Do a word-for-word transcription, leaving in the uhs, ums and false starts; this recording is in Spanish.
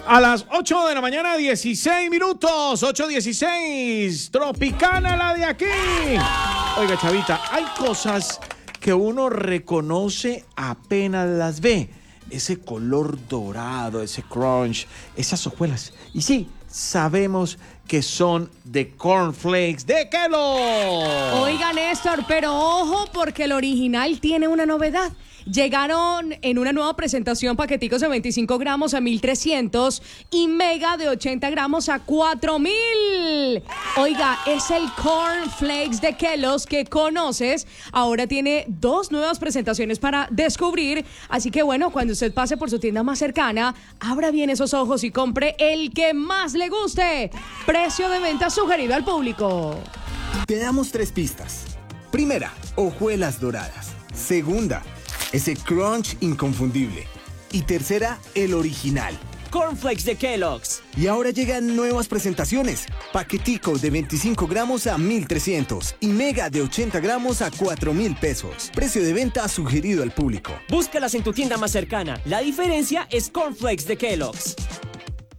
A las ocho de la mañana, dieciséis minutos, ocho dieciséis, Tropicana la de aquí. Oiga, Chavita, hay cosas que uno reconoce apenas las ve. Ese color dorado, ese crunch, esas hojuelas. Y sí, sabemos que son de cornflakes de Kellogg. Oiga, Néstor, pero ojo porque el original tiene una novedad. Llegaron en una nueva presentación paqueticos de veinticinco gramos a mil trescientos y mega de ochenta gramos a cuatro mil. Oiga, es el Corn Flakes de Kellogg que conoces. Ahora tiene dos nuevas presentaciones para descubrir. Así que bueno, cuando usted pase por su tienda más cercana, abra bien esos ojos y compre el que más le guste. Precio de venta sugerido al público. Te damos tres pistas. Primera, hojuelas doradas. Segunda, ese crunch inconfundible. Y tercera, el original. Cornflakes de Kellogg's. Y ahora llegan nuevas presentaciones. Paqueticos de veinticinco gramos a mil trescientos y mega de ochenta gramos a cuatro mil pesos. Precio de venta sugerido al público. Búscalas en tu tienda más cercana. La diferencia es Cornflakes de Kellogg's.